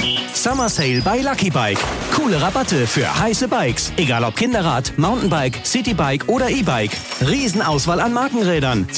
Summer Sale bei Lucky Bike. Coole Rabatte für heiße Bikes. Egal ob Kinderrad, Mountainbike, Citybike oder E-Bike. Riesenauswahl an Markenrädern.